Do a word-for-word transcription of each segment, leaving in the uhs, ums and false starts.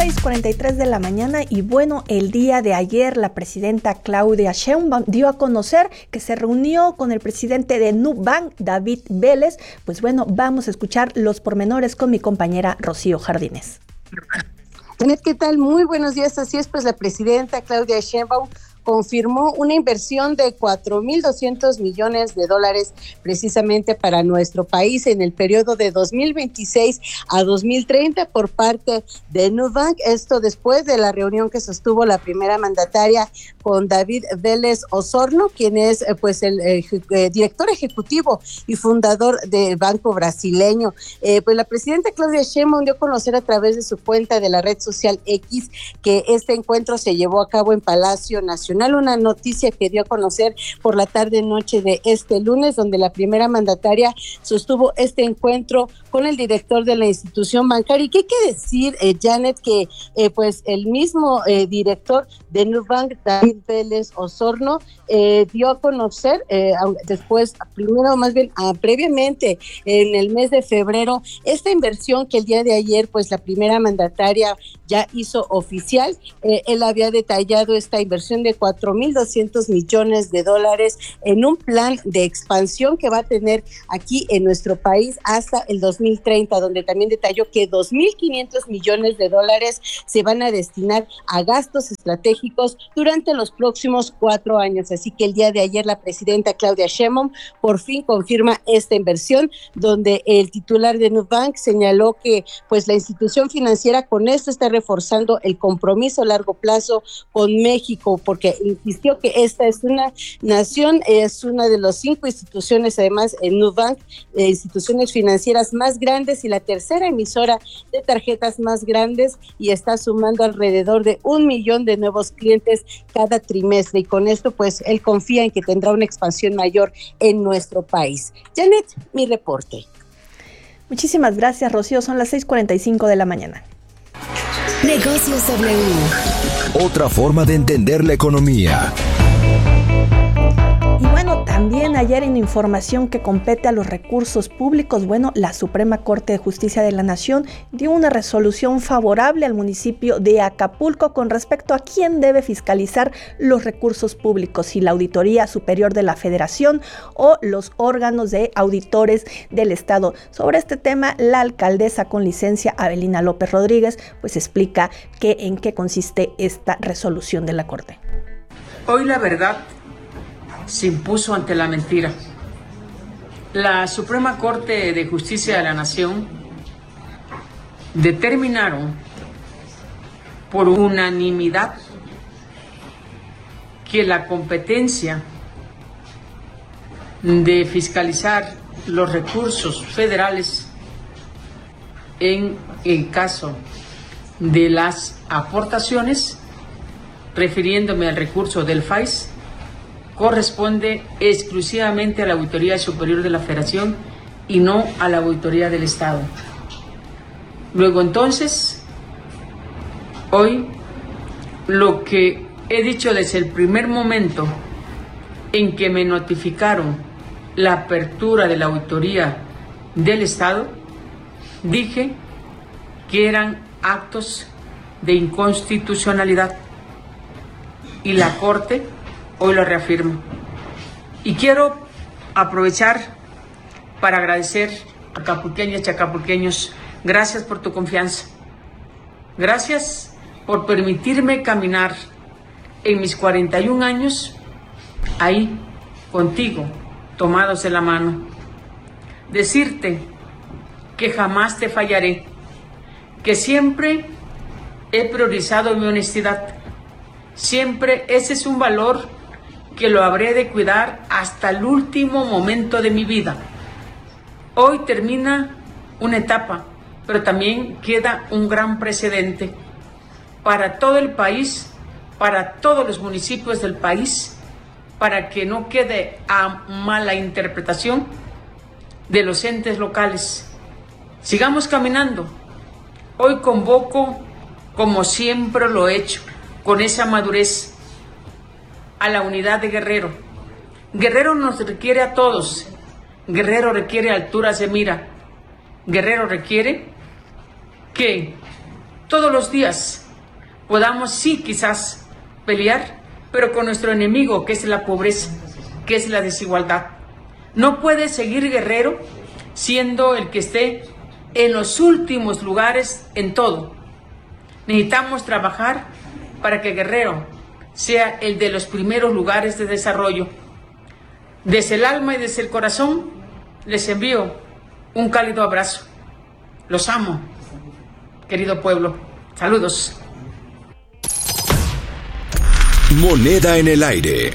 seis cuarenta y tres de la mañana y bueno, el día de ayer la presidenta Claudia Sheinbaum dio a conocer que se reunió con el presidente de Nubank, David Vélez. Pues bueno, vamos a escuchar los pormenores con mi compañera Rocío Jardines. Janet, ¿qué tal? Muy buenos días. Así es, pues la presidenta Claudia Sheinbaum confirmó una inversión de cuatro mil doscientos millones de dólares precisamente para nuestro país en el periodo de dos mil veintiséis a dos mil treinta por parte de Nubank. Esto después de la reunión que sostuvo la primera mandataria con David Vélez Osorno, quien es eh, pues el eh, eh, director ejecutivo y fundador del banco brasileño. Eh, pues la presidenta Claudia Sheinbaum dio a conocer a través de su cuenta de la red social X que este encuentro se llevó a cabo en Palacio Nacional. Una noticia que dio a conocer por la tarde-noche de este lunes, donde la primera mandataria sostuvo este encuentro con el director de la institución bancaria. ¿Y qué hay que decir, eh, Janet, que eh, pues el mismo eh, director de Nubank, David Vélez Osorno, eh, dio a conocer eh, después, primero más bien uh, previamente en el mes de febrero, esta inversión que el día de ayer pues la primera mandataria ya hizo oficial. Eh, él había detallado esta inversión de cuatro mil doscientos millones de dólares en un plan de expansión que va a tener aquí en nuestro país hasta el dos mil treinta, donde también detalló que dos mil quinientos millones de dólares se van a destinar a gastos estratégicos durante los próximos cuatro años. Así que el día de ayer la presidenta Claudia Sheinbaum por fin confirma esta inversión, donde el titular de Nubank señaló que pues la institución financiera con esto está reforzando el compromiso a largo plazo con México, porque insistió que esta es una nación, es una de las cinco instituciones, además en Nubank, eh, instituciones financieras más grandes y la tercera emisora de tarjetas más grandes, y está sumando alrededor de un millón de nuevos clientes cada trimestre, y con esto pues él confía en que tendrá una expansión mayor en nuestro país. Janet, mi reporte. Muchísimas gracias, Rocío. Son las seis cuarenta y cinco de la mañana. Negocios W. Otra forma de entender la economía. Y bueno, también ayer en información que compete a los recursos públicos, bueno, la Suprema Corte de Justicia de la Nación dio una resolución favorable al municipio de Acapulco con respecto a quién debe fiscalizar los recursos públicos, si la Auditoría Superior de la Federación o los órganos de auditores del Estado. Sobre este tema, la alcaldesa con licencia, Avelina López Rodríguez, pues explica que en qué consiste esta resolución de la Corte. Hoy la verdad se impuso ante la mentira. La Suprema Corte de Justicia de la Nación determinaron por unanimidad que la competencia de fiscalizar los recursos federales en el caso de las aportaciones, refiriéndome al recurso del F A I S, corresponde exclusivamente a la Auditoría Superior de la Federación y no a la Auditoría del Estado. Luego entonces, hoy lo que he dicho desde el primer momento en que me notificaron la apertura de la Auditoría del Estado, dije que eran actos de inconstitucionalidad y la Corte hoy lo reafirmo. Y quiero aprovechar para agradecer a acapulqueñas y acapulqueños, gracias por tu confianza. Gracias por permitirme caminar en mis cuarenta y un años ahí contigo, tomados de la mano. Decirte que jamás te fallaré, que siempre he priorizado mi honestidad. Siempre ese es un valor que lo habré de cuidar hasta el último momento de mi vida. Hoy termina una etapa, pero también queda un gran precedente para todo el país, para todos los municipios del país, para que no quede a mala interpretación de los entes locales. Sigamos caminando. Hoy convoco, como siempre lo he hecho, con esa madurez, a la unidad de Guerrero. Guerrero nos requiere a todos. Guerrero requiere alturas de mira. Guerrero requiere que todos los días podamos, sí, quizás pelear, pero con nuestro enemigo, que es la pobreza, que es la desigualdad. No puede seguir Guerrero siendo el que esté en los últimos lugares en todo. Necesitamos trabajar para que Guerrero sea el de los primeros lugares de desarrollo. Desde el alma y desde el corazón les envío un cálido abrazo. Los amo, querido pueblo. Saludos. Moneda en el aire.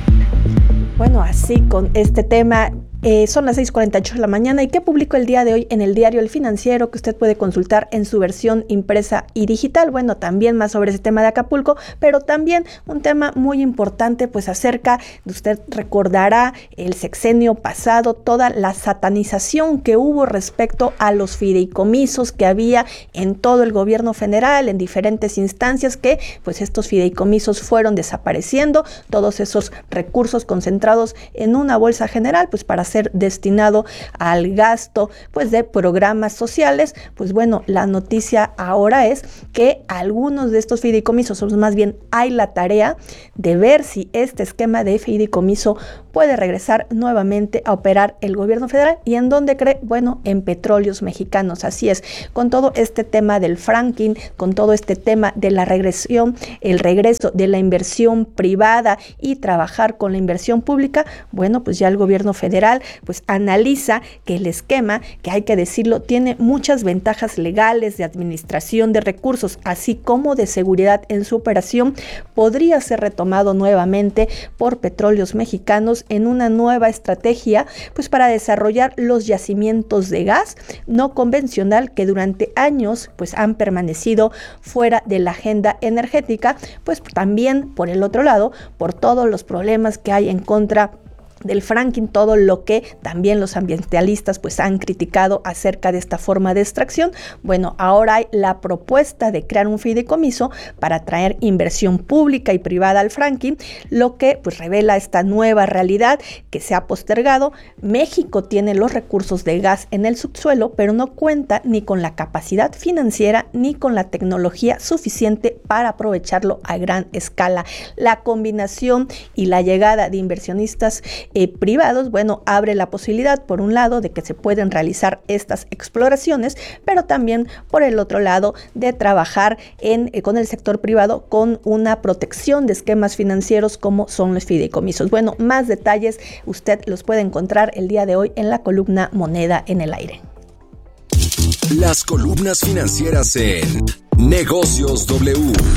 Bueno, así con este tema, eh, son las seis cuarenta y ocho de la mañana. ¿Y qué publicó el día de hoy en el diario El Financiero, que usted puede consultar en su versión impresa y digital? Bueno, también más sobre ese tema de Acapulco, pero también un tema muy importante, pues acerca, usted recordará el sexenio pasado, toda la satanización que hubo respecto a los fideicomisos que había en todo el gobierno federal, en diferentes instancias, que pues estos fideicomisos fueron desapareciendo, todos esos recursos concentrados en una bolsa general, pues para ser destinado al gasto pues de programas sociales. Pues bueno, la noticia ahora es que algunos de estos fideicomisos, o más bien hay la tarea de ver si este esquema de fideicomiso puede regresar nuevamente a operar el gobierno federal. ¿Y en dónde cree? Bueno, en Petróleos Mexicanos. Así es, con todo este tema del fracking, con todo este tema de la regresión, el regreso de la inversión privada y trabajar con la inversión pública, bueno, pues ya el gobierno federal pues analiza que el esquema, que hay que decirlo, tiene muchas ventajas legales de administración de recursos, así como de seguridad en su operación, podría ser retomado nuevamente por Petróleos Mexicanos en una nueva estrategia pues para desarrollar los yacimientos de gas no convencional que durante años pues han permanecido fuera de la agenda energética, pues también por el otro lado, por todos los problemas que hay en contra del fracking, todo lo que también los ambientalistas pues han criticado acerca de esta forma de extracción. Bueno, ahora hay la propuesta de crear un fideicomiso para atraer inversión pública y privada al fracking, lo que pues revela esta nueva realidad que se ha postergado. México tiene los recursos de gas en el subsuelo, pero no cuenta ni con la capacidad financiera ni con la tecnología suficiente para aprovecharlo a gran escala. La combinación y la llegada de inversionistas Eh, privados, bueno, abre la posibilidad, por un lado, de que se pueden realizar estas exploraciones, pero también, por el otro lado, de trabajar en, eh, con el sector privado con una protección de esquemas financieros como son los fideicomisos. Bueno, más detalles usted los puede encontrar el día de hoy en la columna Moneda en el Aire. Las columnas financieras en Negocios W.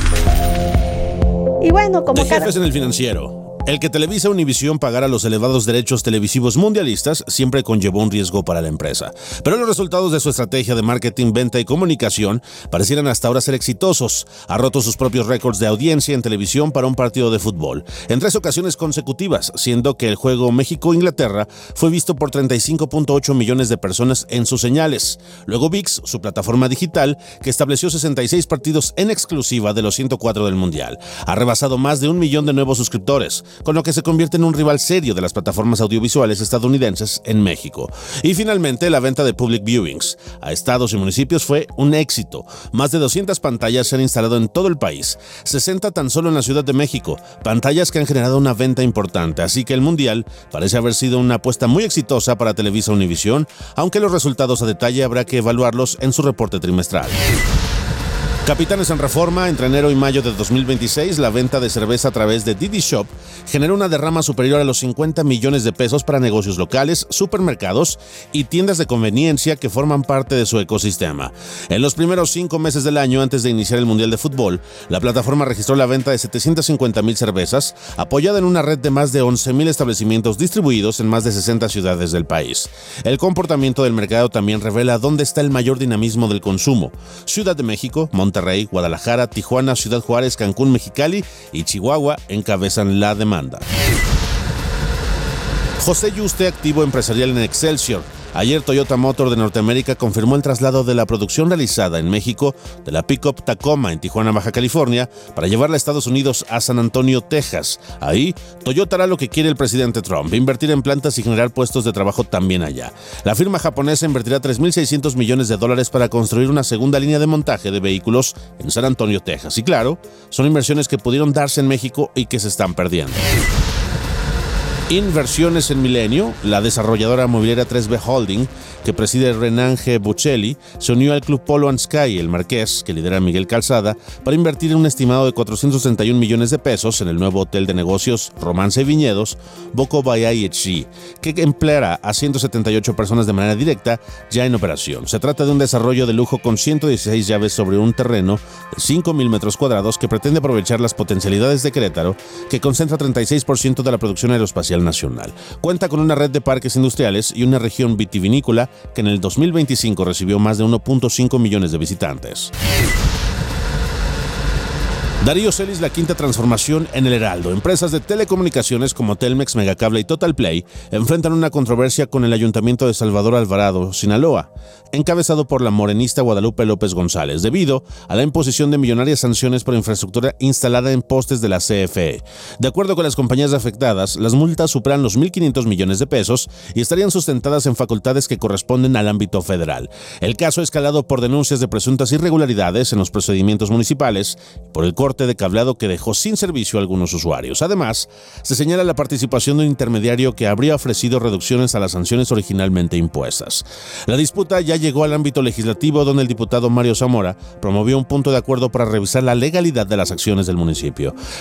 Y bueno, como de cada... Jefes en el Financiero. El que Televisa Univisión pagara los elevados derechos televisivos mundialistas siempre conllevó un riesgo para la empresa. Pero los resultados de su estrategia de marketing, venta y comunicación parecieran hasta ahora ser exitosos. Ha roto sus propios récords de audiencia en televisión para un partido de fútbol, en tres ocasiones consecutivas, siendo que el juego México-Inglaterra fue visto por treinta y cinco punto ocho millones de personas en sus señales. Luego V I X, su plataforma digital, que estableció sesenta y seis partidos en exclusiva de los ciento cuatro del Mundial, ha rebasado más de un millón de nuevos suscriptores, con lo que se convierte en un rival serio de las plataformas audiovisuales estadounidenses en México. Y finalmente, la venta de Public Viewings a estados y municipios fue un éxito. Más de doscientas pantallas se han instalado en todo el país, sesenta tan solo en la Ciudad de México, pantallas que han generado una venta importante, así que el Mundial parece haber sido una apuesta muy exitosa para Televisa Univisión, aunque los resultados a detalle habrá que evaluarlos en su reporte trimestral. Capitanes en Reforma, entre enero y mayo de dos mil veintiséis, la venta de cerveza a través de Didi Shop generó una derrama superior a los cincuenta millones de pesos para negocios locales, supermercados y tiendas de conveniencia que forman parte de su ecosistema. En los primeros cinco meses del año, antes de iniciar el Mundial de Fútbol, la plataforma registró la venta de setecientas cincuenta mil cervezas, apoyada en una red de más de once mil establecimientos distribuidos en más de sesenta ciudades del país. El comportamiento del mercado también revela dónde está el mayor dinamismo del consumo. Ciudad de México, Monterrey, Guadalajara, Tijuana, Ciudad Juárez, Cancún, Mexicali y Chihuahua encabezan la demanda. José Yuste, activo empresarial en Excelsior, Ayer Toyota Motor de Norteamérica confirmó el traslado de la producción realizada en México de la pick-up Tacoma en Tijuana, Baja California, para llevarla a Estados Unidos a San Antonio, Texas. Ahí, Toyota hará lo que quiere el presidente Trump, invertir en plantas y generar puestos de trabajo también allá. La firma japonesa invertirá tres mil seiscientos millones de dólares para construir una segunda línea de montaje de vehículos en San Antonio, Texas. Y claro, son inversiones que pudieron darse en México y que se están perdiendo. Inversiones en Milenio, la desarrolladora mobiliaria tres B Holding, que preside Renan G. Buccelli, se unió al Club Polo and Sky, el Marqués, que lidera Miguel Calzada, para invertir en un estimado de cuatrocientos treinta y un millones de pesos en el nuevo hotel de negocios Romance Viñedos, Boko Bahía I H G, que empleará a ciento setenta y ocho personas de manera directa ya en operación. Se trata de un desarrollo de lujo con ciento dieciséis llaves sobre un terreno de cinco mil metros cuadrados que pretende aprovechar las potencialidades de Querétaro, que concentra treinta y seis por ciento de la producción aeroespacial nacional. Cuenta con una red de parques industriales y una región vitivinícola que en el dos mil veinticinco recibió más de uno punto cinco millones de visitantes. Darío Celis, la quinta transformación en el Heraldo. Empresas de telecomunicaciones como Telmex, Megacable y Total Play enfrentan una controversia con el Ayuntamiento de Salvador Alvarado, Sinaloa, encabezado por la morenista Guadalupe López González, debido a la imposición de millonarias sanciones por infraestructura instalada en postes de la C F E. De acuerdo con las compañías afectadas, las multas superan los mil quinientos millones de pesos y estarían sustentadas en facultades que corresponden al ámbito federal. El caso ha escalado por denuncias de presuntas irregularidades en los procedimientos municipales y por el corte de cableado que dejó sin servicio a algunos usuarios. Además, se señala la participación de un intermediario que habría ofrecido reducciones a las sanciones originalmente impuestas. La disputa ya llegó al ámbito legislativo, donde el diputado Mario Zamora promovió un punto de acuerdo para revisar la legalidad de las acciones del municipio.